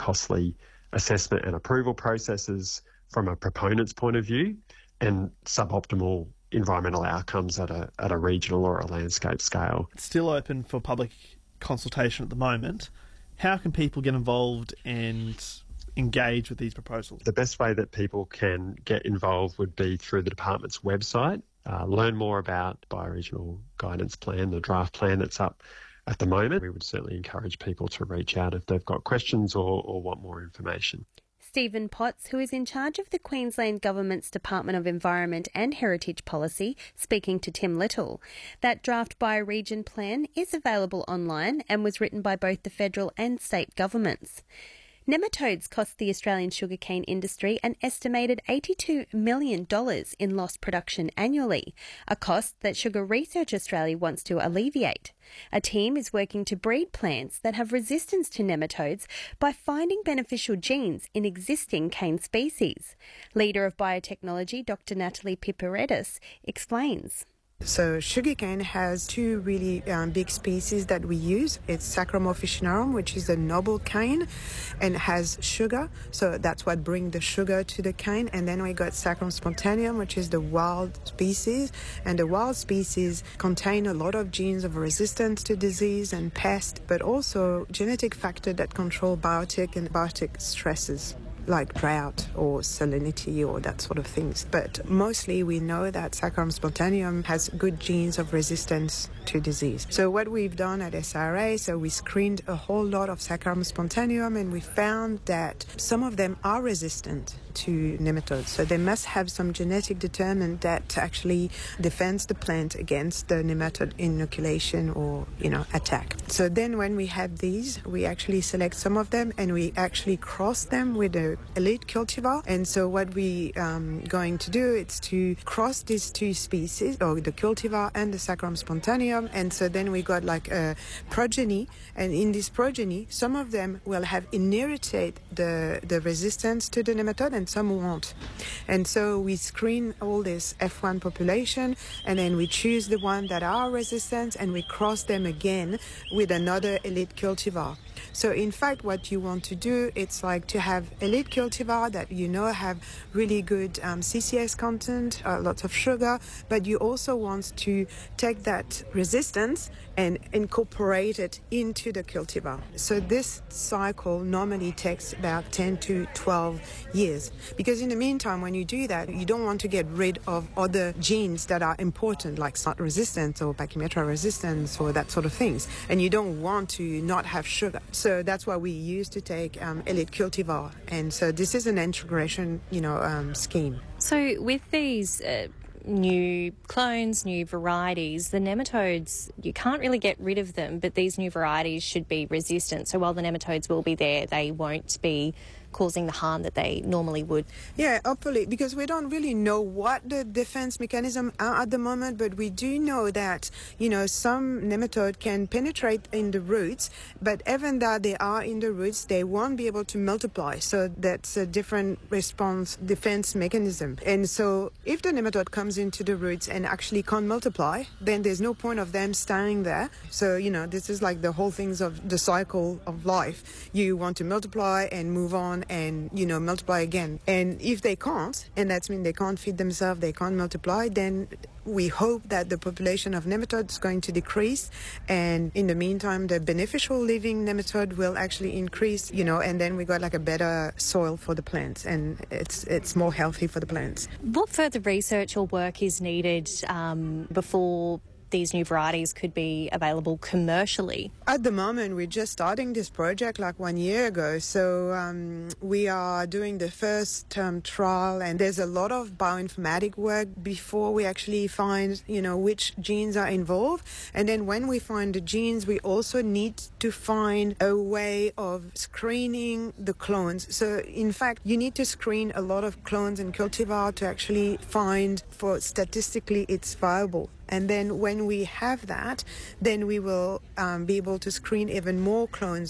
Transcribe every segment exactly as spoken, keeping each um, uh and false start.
costly assessment and approval processes from a proponent's point of view, and suboptimal environmental outcomes at a at a regional or a landscape scale. It's still open for public consultation at the moment. How can people get involved and engage with these proposals? The best way that people can get involved would be through the department's website. Uh, learn more about Bioregional Guidance Plan, the draft plan that's up at the moment. We would certainly encourage people to reach out if they've got questions or, or want more information. Stephen Potts, who is in charge of the Queensland Government's Department of Environment and Heritage Policy, speaking to Tim Little. That draft bioregion plan is available online and was written by both the federal and state governments. Nematodes cost the Australian sugarcane industry an estimated eighty-two million dollars in lost production annually, a cost that Sugar Research Australia wants to alleviate. A team is working to breed plants that have resistance to nematodes by finding beneficial genes in existing cane species. Leader of biotechnology, Doctor Natalie Piperidis, explains. So sugarcane has two really um, big species that we use. It's Saccharomorph officinarum, which is a noble cane and has sugar. So that's what brings the sugar to the cane. And then we got Saccharum spontaneum, which is the wild species. And the wild species contain a lot of genes of resistance to disease and pest, but also genetic factors that control biotic and biotic stresses, like drought or salinity or that sort of things. But mostly we know that Saccharum spontaneum has good genes of resistance to disease. So what we've done at S R A, so we screened a whole lot of Saccharum spontaneum and we found that some of them are resistant to nematodes. So they must have some genetic determinant that actually defends the plant against the nematode inoculation or, you know, attack. So then when we have these, we actually select some of them and we actually cross them with a elite cultivar. And so what we um going to do is to cross these two species, or the cultivar and the Saccharum spontaneum, and so then we got like a progeny, and in this progeny some of them will have inherited the the resistance to the nematode and some won't. And so we screen all this F one population and then we choose the one that are resistant and we cross them again with another elite cultivar. So in fact what you want to do, it's like to have elite cultivar that you know have really good um, C C S content, uh, lots of sugar, but you also want to take that resistance and incorporate it into the cultivar. So this cycle normally takes about ten to twelve years, because in the meantime when you do that you don't want to get rid of other genes that are important, like salt resistance or Pachymetra resistance or that sort of things, and you don't want to not have sugar. So that's why we used to take um, elite cultivar, and so this is an integration, you know, um, scheme. So with these uh, new clones, new varieties, the nematodes, you can't really get rid of them, but these new varieties should be resistant. So while the nematodes will be there, they won't be causing the harm that they normally would. Yeah, hopefully, because we don't really know what the defense mechanism are at the moment, but we do know that, you know, some nematode can penetrate in the roots, but even though they are in the roots, they won't be able to multiply. So that's a different response defense mechanism. And so if the nematode comes into the roots and actually can't multiply, then there's no point of them staying there. So, you know, this is like the whole things of the cycle of life. You want to multiply and move on and, you know, multiply again. And if they can't, and that means they can't feed themselves, they can't multiply, then we hope that the population of nematodes is going to decrease, and in the meantime the beneficial living nematode will actually increase, you know, and then we got like a better soil for the plants, and it's it's more healthy for the plants. What further research or work is needed um, before these new varieties could be available commercially? At the moment, we're just starting this project like one year ago. So um, we are doing the first um, trial, and there's a lot of bioinformatic work before we actually find, you know, which genes are involved. And then when we find the genes, we also need to find a way of screening the clones. So in fact, you need to screen a lot of clones and cultivar to actually find for statistically it's viable. And then when we have that, then we will um, be able to screen even more clones.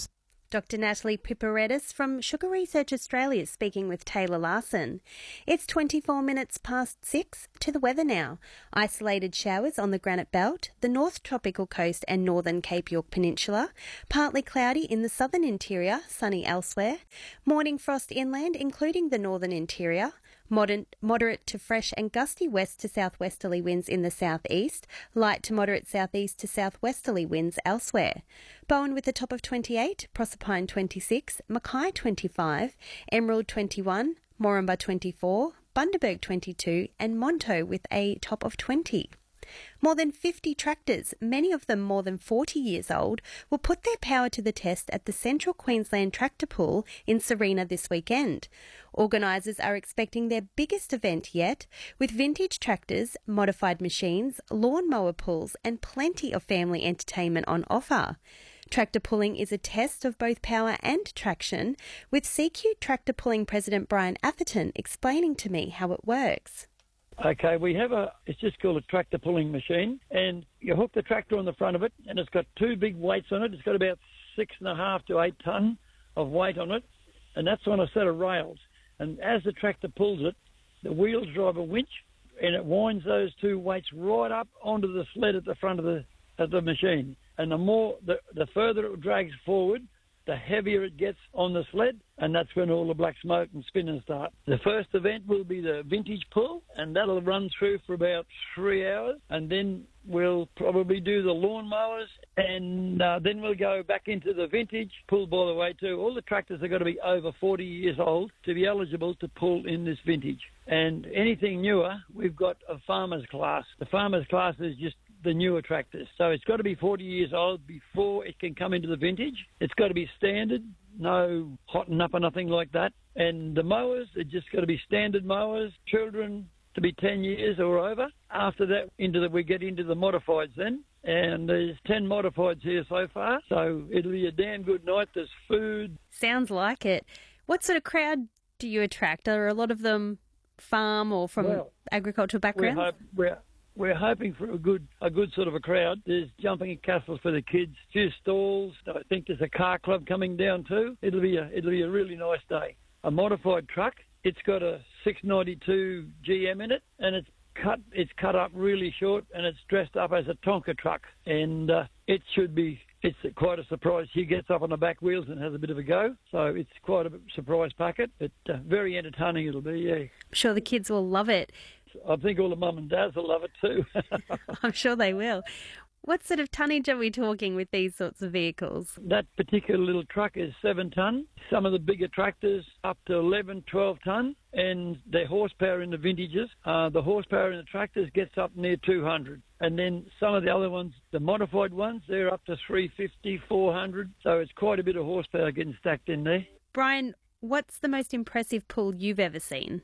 Doctor Natalie Piparedis from Sugar Research Australia speaking with Taylor Larson. It's twenty-four minutes past six. To the weather now. Isolated showers on the Granite Belt, the North Tropical Coast and northern Cape York Peninsula. Partly cloudy in the southern interior, sunny elsewhere. Morning frost inland, including the northern interior. Modern, moderate to fresh and gusty west to southwesterly winds in the southeast, light to moderate southeast to southwesterly winds elsewhere. Bowen with a top of twenty-eight, Proserpine twenty-six, Mackay twenty-five, Emerald twenty-one, Moranbah twenty-four, Bundaberg twenty-two and Monto with a top of twenty. More than fifty tractors, many of them more than forty years old, will put their power to the test at the Central Queensland Tractor Pull in Sarina this weekend. Organisers are expecting their biggest event yet, with vintage tractors, modified machines, lawnmower pulls and plenty of family entertainment on offer. Tractor pulling is a test of both power and traction, with C Q Tractor Pulling President Brian Atherton explaining to me how it works. Okay, we have a, it's just called a tractor pulling machine, and you hook the tractor on the front of it, and it's got two big weights on it. It's got about six and a half to eight tonne of weight on it, and that's on a set of rails. And as the tractor pulls it, the wheels drive a winch, and it winds those two weights right up onto the sled at the front of the of the machine. And the more, the, the further it drags forward, the heavier it gets on the sled, and that's when all the black smoke and spinning start. The first event will be the vintage pull, and that'll run through for about three hours, and then we'll probably do the lawnmowers, and uh, then we'll go back into the vintage pull, by the way, too. All the tractors have got to be over forty years old to be eligible to pull in this vintage. And anything newer, we've got a farmer's class. The farmer's class is just the newer tractors. So it's got to be forty years old before it can come into the vintage. It's got to be standard, no hotting up or nothing like that. And the mowers are just got to be standard mowers, children to be ten years or over. After that, into the, we get into the modifieds then. And there's ten modifieds here so far. So it'll be a damn good night. There's food. Sounds like it. What sort of crowd do you attract? Are a lot of them farm or from well, agricultural backgrounds? We're, hope, we're, we're hoping for a good a good sort of a crowd. There's jumping castles for the kids, few stalls. I think there's a car club coming down too. It'll be a it'll be a really nice day. A modified truck. It's got a six ninety-two G M in it, and it's cut it's cut up really short, and it's dressed up as a Tonka truck, and uh, it should be. It's quite a surprise. She gets up on the back wheels and has a bit of a go. So it's quite a surprise packet. But uh, very entertaining it'll be, yeah. I'm sure the kids will love it. I think all the mum and dads will love it too. I'm sure they will. What sort of tonnage are we talking with these sorts of vehicles? That particular little truck is seven tonne. Some of the bigger tractors up to eleven, twelve tonne. And the horsepower in the vintages, uh, the horsepower in the tractors gets up near two hundred. And then some of the other ones, the modified ones, they're up to three fifty, four hundred. So it's quite a bit of horsepower getting stacked in there. Brian, what's the most impressive pull you've ever seen?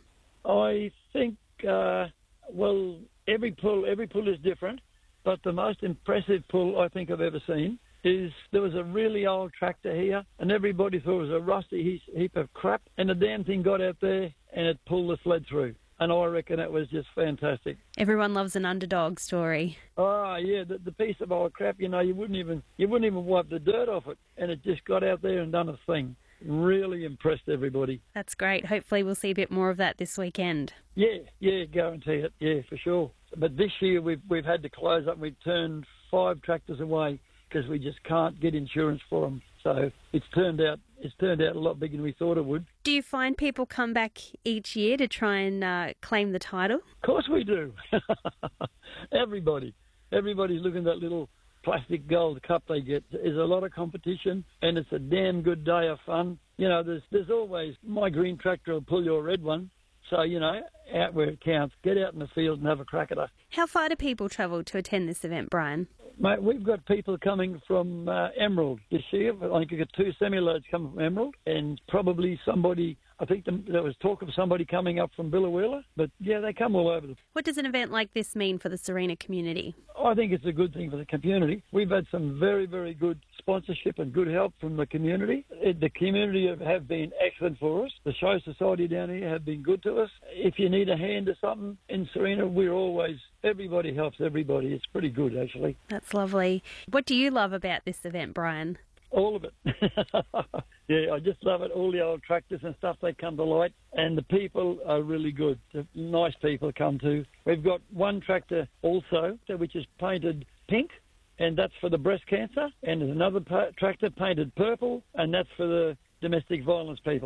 I think, uh, well, every pull, every pull is different. But the most impressive pull I think I've ever seen is there was a really old tractor here, and everybody thought it was a rusty heap of crap, and the damn thing got out there and it pulled the sled through. And I reckon it was just fantastic. Everyone loves an underdog story. Oh yeah, the, the piece of old crap, you know, you wouldn't even you wouldn't even wipe the dirt off it, and it just got out there and done its thing. Really impressed everybody. That's great. Hopefully we'll see a bit more of that this weekend. Yeah, yeah, guarantee it. Yeah, for sure. But this year we've we've had to close up. We've turned five tractors away because we just can't get insurance for them. So it's turned out it's turned out a lot bigger than we thought it would. Do you find people come back each year to try and uh, claim the title? Of course we do. Everybody, everybody's looking at that little plastic gold cup they get. There's a lot of competition, and it's a damn good day of fun. You know, there's there's always my green tractor will pull your red one. So, you know, out where it counts. Get out in the field and have a crack at her. How far do people travel to attend this event, Brian? Mate, we've got people coming from uh, Emerald this year. I think we've got two semi-loads coming from Emerald, and probably somebody, I think there was talk of somebody coming up from Biloela. But, yeah, they come all over. What does an event like this mean for the Sarina community? I think it's a good thing for the community. We've had some very, very good sponsorship and good help from the community. The community have been excellent for us. The Show Society down here have been good to us. If you need a hand or something in Sarina, we're always, everybody helps everybody. It's pretty good, actually. That's lovely. What do you love about this event, Brian? All of it. Yeah, I just love it. All the old tractors and stuff, they come to light. And the people are really good. The nice people come to. We've got one tractor also, which is painted pink, and that's for the breast cancer. And there's another pa- tractor painted purple, and that's for the domestic violence people.